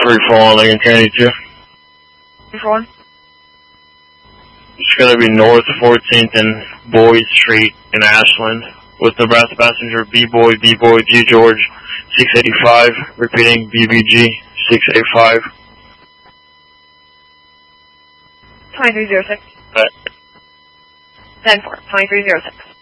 341 Lincoln County 2. 341? It's going to be north 14th and Boyd Street in Ashland with Nebraska passenger B-Boy G George 685, repeating BBG 685. 2306. 10-4, 2306.